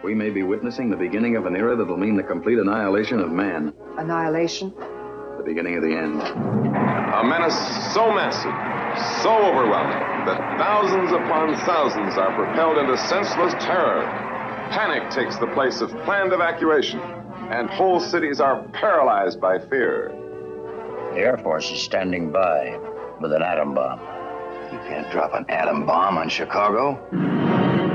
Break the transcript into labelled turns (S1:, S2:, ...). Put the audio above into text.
S1: We may be witnessing the beginning of an era that'll mean the complete annihilation of man.
S2: Annihilation?
S1: The beginning of the end.
S3: A menace so massive, so overwhelming, that thousands upon thousands are propelled into senseless terror. Panic takes the place of planned evacuation, and whole cities are paralyzed by fear.
S4: The Air Force is standing by with an atom bomb.
S5: You can't drop an atom bomb on Chicago.